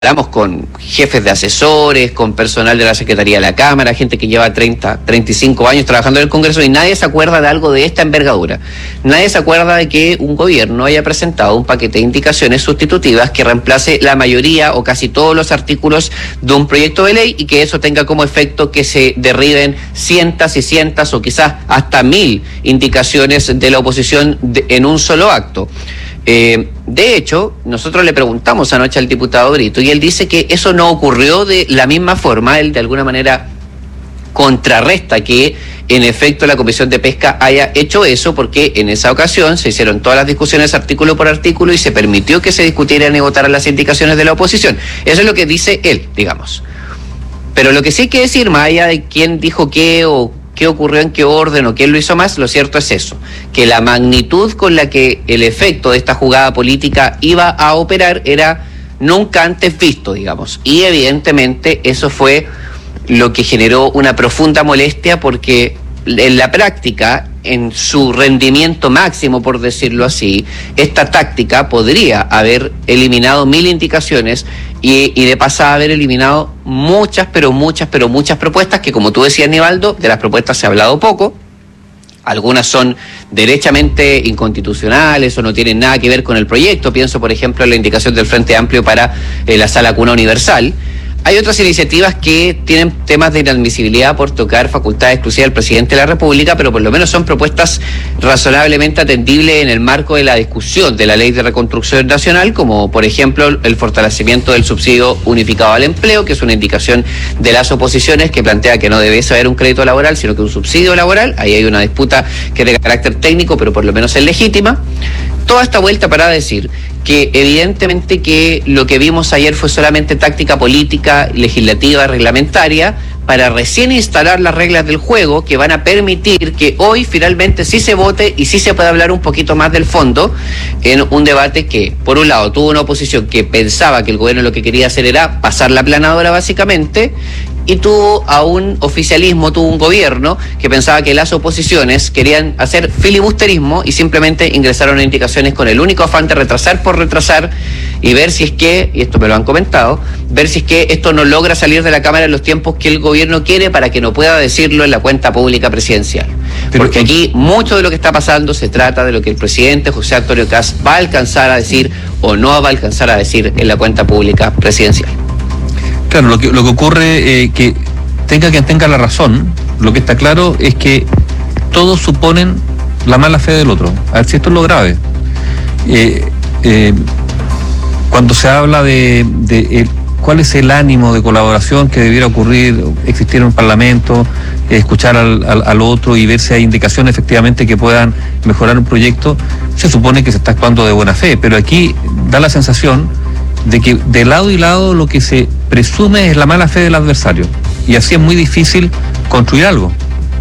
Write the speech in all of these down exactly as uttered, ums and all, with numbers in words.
Hablamos con jefes de asesores, con personal de la Secretaría de la Cámara, gente que lleva treinta, treinta y cinco años trabajando en el Congreso y nadie se acuerda de algo de esta envergadura. Nadie se acuerda de que un gobierno haya presentado un paquete de indicaciones sustitutivas que reemplace la mayoría o casi todos los artículos de un proyecto de ley y que eso tenga como efecto que se derriben cientos y cientos o quizás hasta mil indicaciones de la oposición de, en un solo acto. Eh, de hecho, nosotros le preguntamos anoche al diputado Brito y él dice que eso no ocurrió de la misma forma. Él de alguna manera contrarresta que en efecto la Comisión de Pesca haya hecho eso porque en esa ocasión se hicieron todas las discusiones artículo por artículo y se permitió que se discutieran y votaran las indicaciones de la oposición. Eso es lo que dice él, digamos. Pero lo que sí hay que decir, más allá de quién dijo qué o qué ocurrió en qué orden o quién lo hizo más, lo cierto es eso, que la magnitud con la que el efecto de esta jugada política iba a operar era nunca antes visto, digamos, y evidentemente eso fue lo que generó una profunda molestia porque en la práctica, en su rendimiento máximo, por decirlo así, esta táctica podría haber eliminado mil indicaciones y, y de pasada haber eliminado muchas, pero muchas, pero muchas propuestas que, como tú decías, Nivaldo, de las propuestas se ha hablado poco. Algunas son derechamente inconstitucionales o no tienen nada que ver con el proyecto. Pienso, por ejemplo, en la indicación del Frente Amplio para eh, la sala cuna universal. Hay otras iniciativas que tienen temas de inadmisibilidad por tocar facultades exclusivas del presidente de la República, pero por lo menos son propuestas razonablemente atendibles en el marco de la discusión de la Ley de Reconstrucción Nacional, como por ejemplo el fortalecimiento del subsidio unificado al empleo, que es una indicación de las oposiciones que plantea que no debe haber un crédito laboral, sino que un subsidio laboral. Ahí hay una disputa que es de carácter técnico, pero por lo menos es legítima. Toda esta vuelta para decir que evidentemente que lo que vimos ayer fue solamente táctica política, legislativa, reglamentaria, para recién instalar las reglas del juego que van a permitir que hoy finalmente sí se vote y sí se pueda hablar un poquito más del fondo en un debate que, por un lado, tuvo una oposición que pensaba que el gobierno lo que quería hacer era pasar la planadora básicamente, y tuvo a un oficialismo, tuvo un gobierno que pensaba que las oposiciones querían hacer filibusterismo y simplemente ingresaron indicaciones con el único afán de retrasar por retrasar y ver si es que, y esto me lo han comentado, ver si es que esto no logra salir de la Cámara en los tiempos que el gobierno quiere para que no pueda decirlo en la cuenta pública presidencial. Pero, porque aquí mucho de lo que está pasando se trata de lo que el presidente José Antonio Kast va a alcanzar a decir o no va a alcanzar a decir en la cuenta pública presidencial. Claro, lo que, lo que ocurre, eh, que tenga quien tenga la razón, lo que está claro es que todos suponen la mala fe del otro. A ver si esto es lo grave. Eh, eh, cuando se habla de, de eh, cuál es el ánimo de colaboración que debiera ocurrir, existir en un parlamento, eh, escuchar al, al, al otro y ver si hay indicaciones efectivamente que puedan mejorar un proyecto, se supone que se está actuando de buena fe, pero aquí da la sensación de que de lado y lado lo que se presume es la mala fe del adversario y así es muy difícil construir algo.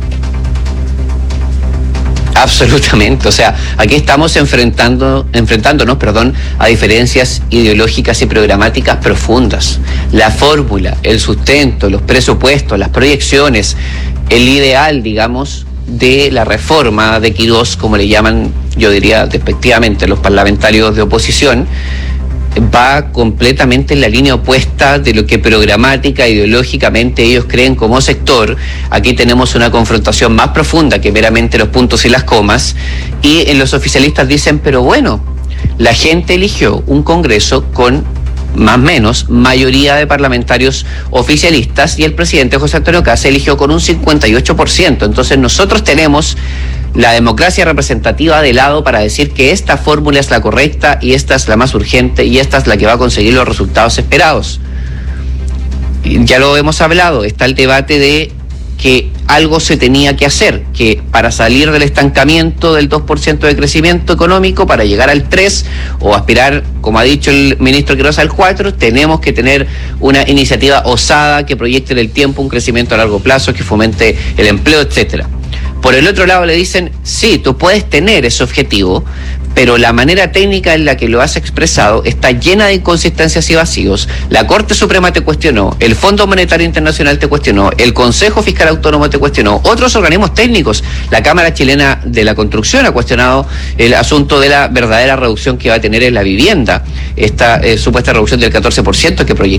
Absolutamente, o sea, aquí estamos enfrentando, enfrentándonos, perdón, a diferencias ideológicas y programáticas profundas. La fórmula, el sustento, los presupuestos, las proyecciones, el ideal, digamos, de la reforma de Quirós, como le llaman, yo diría despectivamente, los parlamentarios de oposición, va completamente en la línea opuesta de lo que programática, ideológicamente ellos creen como sector. Aquí tenemos una confrontación más profunda que meramente los puntos y las comas, y en los oficialistas dicen, pero bueno, la gente eligió un Congreso con más o menos mayoría de parlamentarios oficialistas y el presidente José Antonio Kast eligió con un cincuenta y ocho por ciento. Entonces nosotros tenemos la democracia representativa de lado para decir que esta fórmula es la correcta y esta es la más urgente y esta es la que va a conseguir los resultados esperados. Ya lo hemos hablado, está el debate de que algo se tenía que hacer, que para salir del estancamiento del dos por ciento de crecimiento económico, para llegar al tres o aspirar, como ha dicho el ministro Quirós, al cuatro, tenemos que tener una iniciativa osada que proyecte en el tiempo un crecimiento a largo plazo, que fomente el empleo, etcétera. Por el otro lado le dicen, sí, tú puedes tener ese objetivo, pero la manera técnica en la que lo has expresado está llena de inconsistencias y vacíos. La Corte Suprema te cuestionó, el Fondo Monetario Internacional te cuestionó, el Consejo Fiscal Autónomo te cuestionó, otros organismos técnicos, la Cámara Chilena de la Construcción ha cuestionado el asunto de la verdadera reducción que va a tener en la vivienda, esta eh, supuesta reducción del catorce por ciento que proyecta